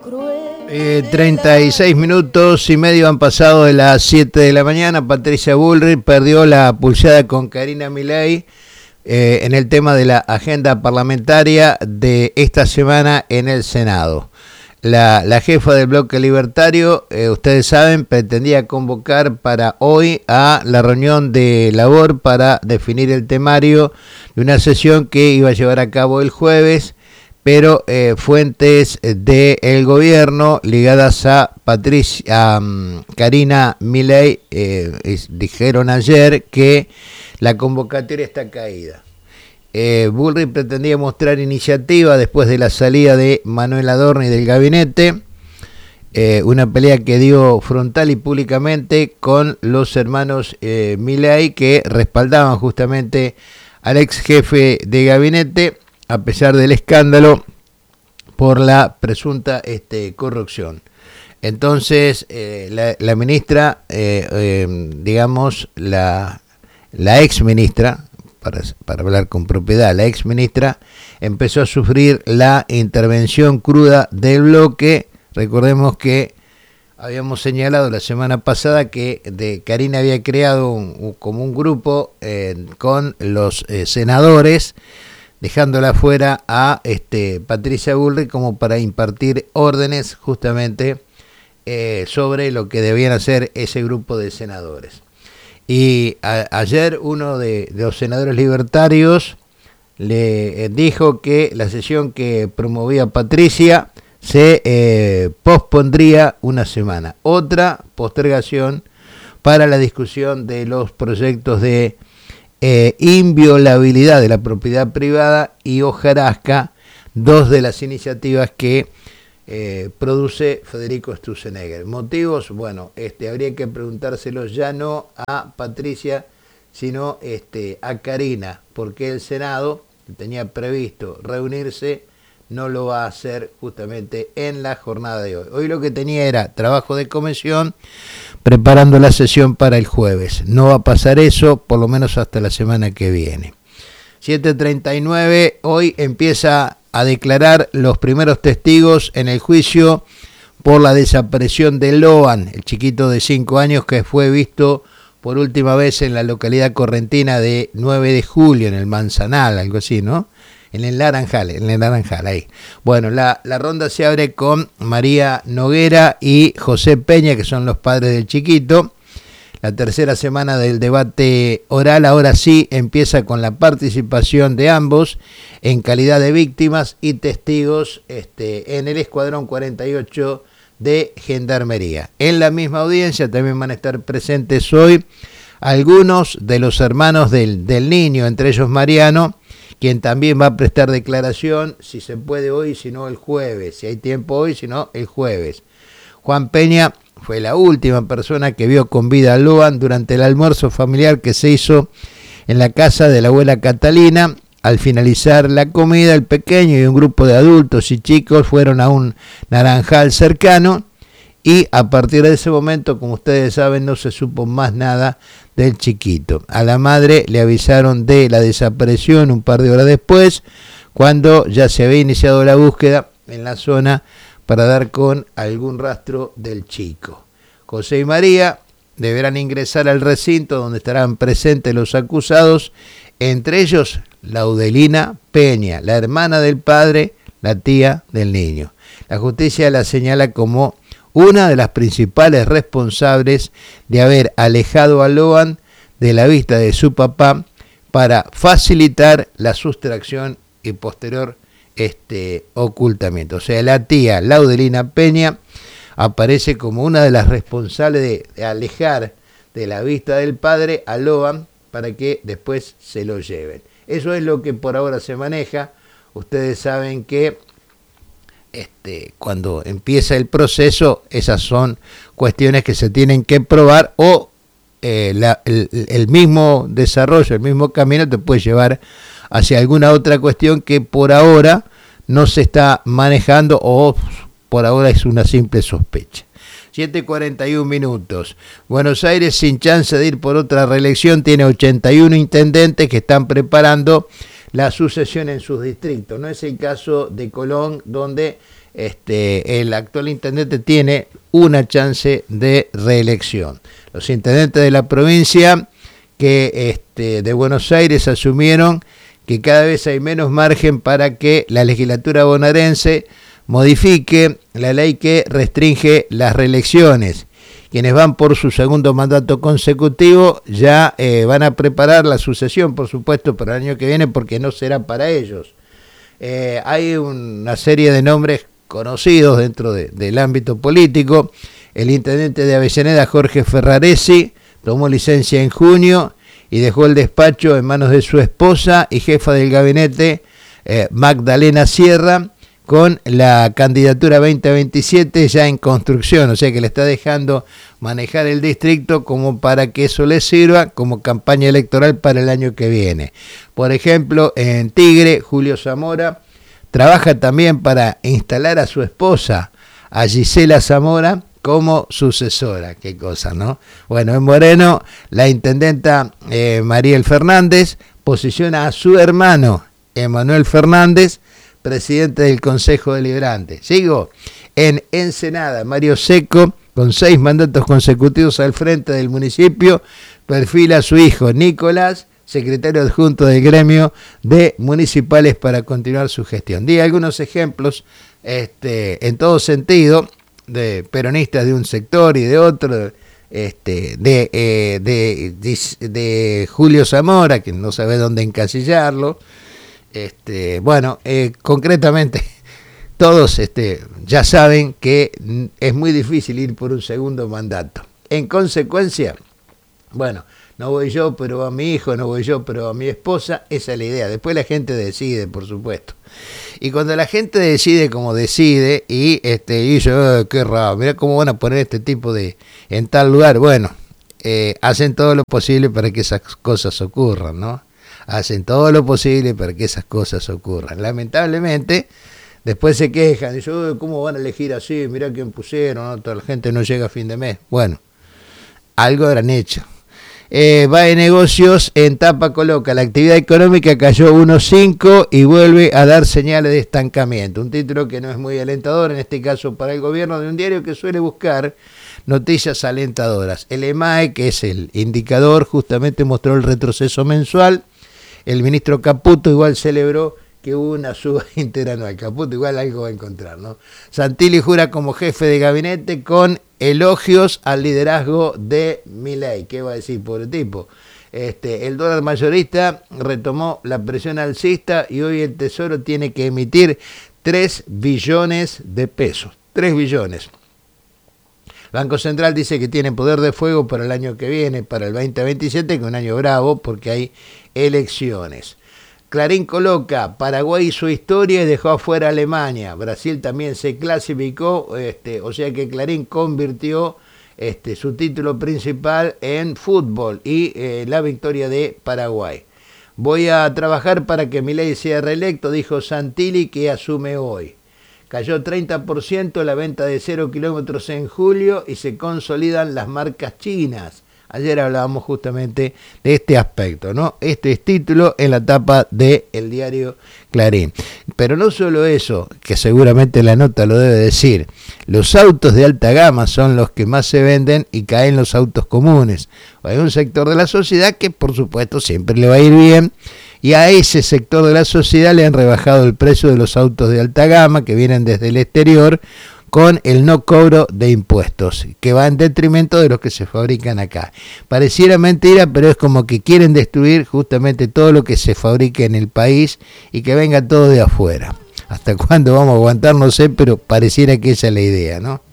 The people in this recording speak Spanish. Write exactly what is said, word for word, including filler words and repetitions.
Eh, treinta y seis minutos y medio han pasado de las siete de la mañana. Patricia Bullrich perdió la pulseada con Karina Milei eh, en el tema de la agenda parlamentaria de esta semana en el Senado. La, la jefa del bloque libertario, eh, ustedes saben, pretendía convocar para hoy a la reunión de labor para definir el temario de una sesión que iba a llevar a cabo el jueves, pero eh, fuentes del gobierno ligadas a Patricia, a um, Karina Milei eh, es, dijeron ayer que la convocatoria está caída. Eh, Bullrich pretendía mostrar iniciativa después de la salida de Manuel Adorni del gabinete, eh, una pelea que dio frontal y públicamente con los hermanos eh, Milei, que respaldaban justamente al ex jefe de gabinete a pesar del escándalo por la presunta este, corrupción. Entonces eh, la, la ministra, eh, eh, digamos la, la ex ministra, Para, para hablar con propiedad, la ex ministra empezó a sufrir la intervención cruda del bloque. Recordemos que habíamos señalado la semana pasada que de Karina había creado un, un, como un grupo eh, con los eh, senadores, dejándola fuera a este, Patricia Bullrich como para impartir órdenes justamente eh, sobre lo que debían hacer ese grupo de senadores. Y a, ayer uno de, de los senadores libertarios le eh, dijo que la sesión que promovía Patricia se eh, pospondría una semana. Otra postergación para la discusión de los proyectos de eh, inviolabilidad de la propiedad privada y hojarasca, dos de las iniciativas que Eh, produce Federico Sturzenegger. ¿Motivos? Bueno, este, habría que preguntárselos ya no a Patricia, sino este, a Karina, porque el Senado, que tenía previsto reunirse, no lo va a hacer justamente en la jornada de hoy. Hoy lo que tenía era trabajo de comisión, preparando la sesión para el jueves. No va a pasar eso, por lo menos hasta la semana que viene. siete treinta y nueve, hoy empieza a declarar los primeros testigos en el juicio por la desaparición de Loan, el chiquito de cinco años que fue visto por última vez en la localidad correntina de nueve de julio, en el Manzanal, algo así, ¿no? En el Naranjal, en el Naranjal, ahí. Bueno, la, la ronda se abre con María Noguera y José Peña, que son los padres del chiquito. La tercera semana del debate oral ahora sí empieza con la participación de ambos en calidad de víctimas y testigos este, en el Escuadrón cuarenta y ocho de Gendarmería. En la misma audiencia también van a estar presentes hoy algunos de los hermanos del, del niño, entre ellos Mariano, quien también va a prestar declaración, si se puede hoy, si no el jueves, si hay tiempo hoy, si no el jueves. Juan Peña fue la última persona que vio con vida a Loan durante el almuerzo familiar que se hizo en la casa de la abuela Catalina. Al finalizar la comida, el pequeño y un grupo de adultos y chicos fueron a un naranjal cercano y a partir de ese momento, como ustedes saben, no se supo más nada del chiquito. A la madre le avisaron de la desaparición un par de horas después, cuando ya se había iniciado la búsqueda en la zona para dar con algún rastro del chico. José y María deberán ingresar al recinto donde estarán presentes los acusados, entre ellos Laudelina Peña, la hermana del padre, la tía del niño. La justicia la señala como una de las principales responsables de haber alejado a Loan de la vista de su papá para facilitar la sustracción y posterior este ocultamiento. O sea, la tía Laudelina Peña aparece como una de las responsables de, de alejar de la vista del padre a Loan para que después se lo lleven. Eso es lo que por ahora se maneja. Ustedes saben que este, cuando empieza el proceso, esas son cuestiones que se tienen que probar o eh, la, el, el mismo desarrollo, el mismo camino te puede llevar hacia alguna otra cuestión que por ahora no se está manejando o por ahora es una simple sospecha. siete cuarenta y un minutos. Buenos Aires, sin chance de ir por otra reelección, tiene ochenta y uno intendentes que están preparando la sucesión en sus distritos. No es el caso de Colón, donde este, el actual intendente tiene una chance de reelección. Los intendentes de la provincia que este, de Buenos Aires asumieron que cada vez hay menos margen para que la legislatura bonaerense modifique la ley que restringe las reelecciones. Quienes van por su segundo mandato consecutivo ya eh, van a preparar la sucesión, por supuesto, para el año que viene, porque no será para ellos. Eh, hay una serie de nombres conocidos dentro de, del ámbito político. El intendente de Avellaneda, Jorge Ferraresi, tomó licencia en junio y dejó el despacho en manos de su esposa y jefa del gabinete, eh, Magdalena Sierra, con la candidatura veinte veintisiete ya en construcción, o sea que le está dejando manejar el distrito como para que eso le sirva como campaña electoral para el año que viene. Por ejemplo, en Tigre, Julio Zamora trabaja también para instalar a su esposa, a Gisela Zamora, como sucesora. Qué cosa, ¿no? Bueno, en Moreno, la intendenta eh, Mariel Fernández posiciona a su hermano, Emanuel Fernández, presidente del Consejo Deliberante. Sigo. En Ensenada, Mario Seco, con seis mandatos consecutivos al frente del municipio, perfila a su hijo Nicolás, secretario adjunto del gremio de municipales, para continuar su gestión. Di algunos ejemplos este, en todo sentido, de peronistas de un sector y de otro, este, de, eh, de, de, de Julio Zamora, que no sabe dónde encasillarlo. Este, bueno, eh, concretamente, todos este, ya saben que es muy difícil ir por un segundo mandato. En consecuencia, bueno, no voy yo, pero va mi hijo, no voy yo, pero va mi esposa, esa es la idea. Después la gente decide, por supuesto. Y cuando la gente decide como decide, y este y yo, oh, qué raro, mirá cómo van a poner este tipo de en tal lugar, bueno, eh, hacen todo lo posible para que esas cosas ocurran, ¿no? Hacen todo lo posible para que esas cosas ocurran. Lamentablemente, después se quejan, y yo, ¿cómo van a elegir así? Mirá quién pusieron, ¿no? Toda la gente no llega a fin de mes. Bueno, algo habrán hecho. Eh, va de negocios en tapa coloca, la actividad económica cayó uno coma cinco y vuelve a dar señales de estancamiento. Un título que no es muy alentador, en este caso para el gobierno, de un diario que suele buscar noticias alentadoras. El E M A E, que es el indicador, justamente mostró el retroceso mensual. El ministro Caputo igual celebró que hubo una suba interanual. Caputo igual algo va a encontrar, ¿no? Santilli jura como jefe de gabinete con elogios al liderazgo de Milei. ¿Qué va a decir, pobre tipo? Este, el dólar mayorista retomó la presión alcista y hoy el Tesoro tiene que emitir tres billones de pesos. tres billones. Banco Central dice que tiene poder de fuego para el año que viene, para el veinte veintisiete, que es un año bravo porque hay elecciones. Clarín coloca, Paraguay y su historia y dejó afuera a Alemania. Brasil también se clasificó, este, o sea que Clarín convirtió este, su título principal en fútbol y eh, la victoria de Paraguay. Voy a trabajar para que Milei sea reelecto, dijo Santilli, que asume hoy. Cayó treinta por ciento la venta de cero kilómetros en julio y se consolidan las marcas chinas. Ayer hablábamos justamente de este aspecto, ¿no? Este es título en la tapa del diario Clarín. Pero no solo eso, que seguramente la nota lo debe decir. Los autos de alta gama son los que más se venden y caen los autos comunes. Hay un sector de la sociedad que, por supuesto, siempre le va a ir bien. Y a ese sector de la sociedad le han rebajado el precio de los autos de alta gama que vienen desde el exterior, con el no cobro de impuestos, que va en detrimento de los que se fabrican acá. Pareciera mentira, pero es como que quieren destruir justamente todo lo que se fabrica en el país y que venga todo de afuera. ¿Hasta cuándo vamos a aguantar? No sé, pero pareciera que esa es la idea, ¿no?